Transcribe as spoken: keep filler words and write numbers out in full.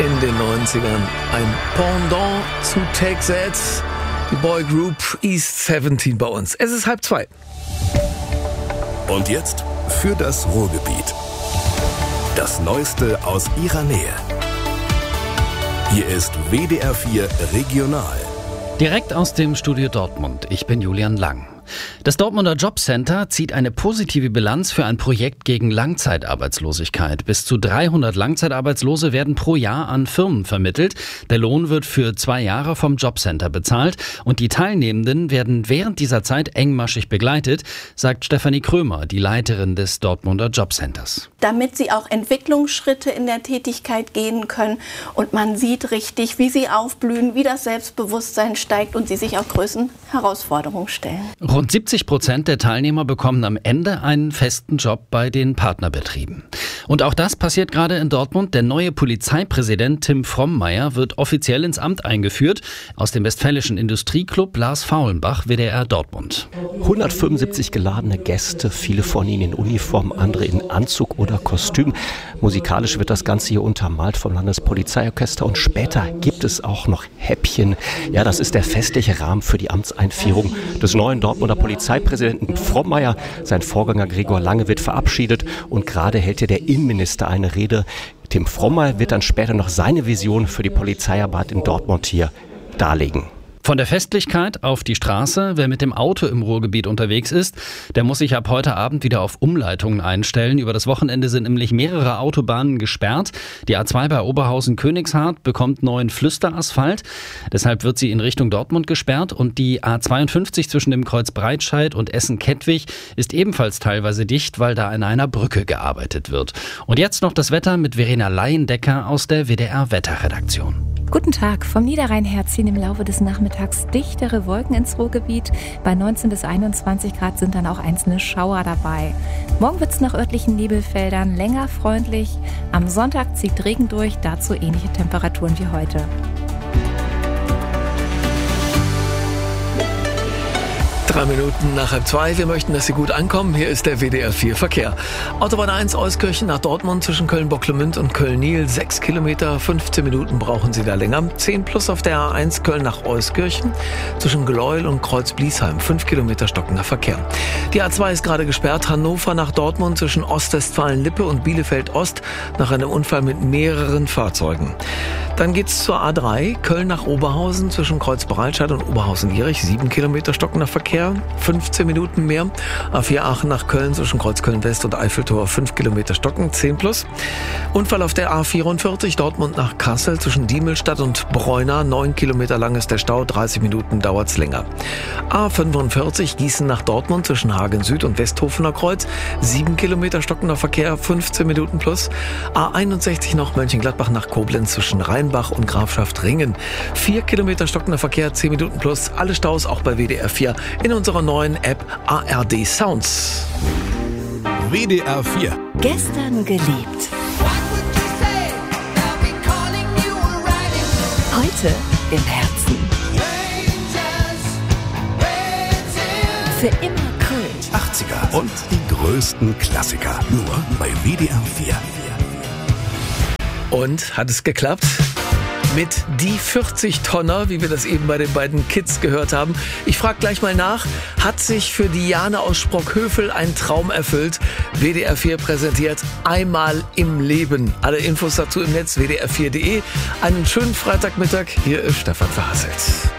In den neunzigern ein Pendant zu Take That, die Boygroup East siebzehn bei uns. Es ist halb zwei. Und jetzt für das Ruhrgebiet. Das Neueste aus ihrer Nähe. Hier ist W D R vier Regional. Direkt aus dem Studio Dortmund. Ich bin Julian Lang. Das Dortmunder Jobcenter zieht eine positive Bilanz für ein Projekt gegen Langzeitarbeitslosigkeit. Bis zu dreihundert Langzeitarbeitslose werden pro Jahr an Firmen vermittelt. Der Lohn wird für zwei Jahre vom Jobcenter bezahlt und die Teilnehmenden werden während dieser Zeit engmaschig begleitet, sagt Stefanie Krömer, die Leiterin des Dortmunder Jobcenters. Damit sie auch Entwicklungsschritte in der Tätigkeit gehen können und man sieht richtig, wie sie aufblühen, wie das Selbstbewusstsein steigt und sie sich auch größeren Herausforderungen stellen. Rund siebzig Prozent der Teilnehmer bekommen am Ende einen festen Job bei den Partnerbetrieben. Und auch das passiert gerade in Dortmund. Der neue Polizeipräsident Tim Frommeier wird offiziell ins Amt eingeführt. Aus dem Westfälischen Industrieclub Lars Faulenbach, W D R Dortmund. hundertfünfundsiebzig geladene Gäste, viele von ihnen in Uniform, andere in Anzug oder Kostüm. Musikalisch wird das Ganze hier untermalt vom Landespolizeiorchester und später gibt es auch noch Häppchen. Ja, das ist der festliche Rahmen für die Amtseinführung des neuen Dortmunder Polizeipräsidenten Frommeier. Sein Vorgänger Gregor Lange wird verabschiedet und gerade hält hier der Innenminister eine Rede. Tim Frommeier wird dann später noch seine Vision für die Polizeiarbeit in Dortmund hier darlegen. Von der Festlichkeit auf die Straße. Wer mit dem Auto im Ruhrgebiet unterwegs ist, der muss sich ab heute Abend wieder auf Umleitungen einstellen. Über das Wochenende sind nämlich mehrere Autobahnen gesperrt. Die A zwei bei Oberhausen-Königshardt bekommt neuen Flüsterasphalt. Deshalb wird sie in Richtung Dortmund gesperrt. Und die A zweiundfünfzig zwischen dem Kreuz Breitscheid und Essen-Kettwig ist ebenfalls teilweise dicht, weil da an einer Brücke gearbeitet wird. Und jetzt noch das Wetter mit Verena Leiendecker aus der W D R-Wetterredaktion. Guten Tag. Vom Niederrhein her ziehen im Laufe des Nachmittags dichtere Wolken ins Ruhrgebiet. Bei neunzehn bis einundzwanzig Grad sind dann auch einzelne Schauer dabei. Morgen wird es nach örtlichen Nebelfeldern länger freundlich. Am Sonntag zieht Regen durch, dazu ähnliche Temperaturen wie heute. Drei Minuten nach halb zwei. Wir möchten, dass Sie gut ankommen. Hier ist der W D R vier Verkehr. Autobahn eins Euskirchen nach Dortmund zwischen Köln-Bocklemünd und Köln-Niel. Sechs Kilometer, fünfzehn Minuten brauchen Sie da länger. Zehn plus auf der A eins Köln nach Euskirchen zwischen Gleuel und Kreuz-Bliesheim. Fünf Kilometer stockender Verkehr. Die A zwei ist gerade gesperrt. Hannover nach Dortmund zwischen Ostwestfalen-Lippe und Bielefeld-Ost nach einem Unfall mit mehreren Fahrzeugen. Dann geht's zur A drei, Köln nach Oberhausen zwischen Kreuz Breitscheid und Oberhausen-Lierich. Sieben Kilometer stockender Verkehr. fünfzehn Minuten mehr. A vier Aachen nach Köln zwischen Kreuz Köln-West und Eiffeltor. fünf Kilometer stocken, zehn plus. Unfall auf der A vierundvierzig, Dortmund nach Kassel zwischen Diemelstadt und Bräuna. neun Kilometer lang ist der Stau, dreißig Minuten dauert's länger. A fünfundvierzig, Gießen nach Dortmund zwischen Hagen Süd und Westhofener Kreuz. sieben Kilometer stockender Verkehr, fünfzehn Minuten plus. A einundsechzig noch Mönchengladbach nach Koblenz zwischen Rheinbach und Grafschaft Ringen. vier Kilometer stockender Verkehr, zehn Minuten plus. Alle Staus auch bei W D R vier in unserer neuen App A R D Sounds. W D R vier. Gestern geliebt. Heute im Herzen. Für immer Kult. achtziger und die größten Klassiker. Nur bei W D R vier. Und hat es geklappt? Mit die vierzig Tonner, wie wir das eben bei den beiden Kids gehört haben. Ich frage gleich mal nach, hat sich für Diane aus Sprockhövel ein Traum erfüllt? W D R vier präsentiert einmal im Leben. Alle Infos dazu im Netz w d r vier punkt d e. Einen schönen Freitagmittag. Hier ist Stefan Verhasselt.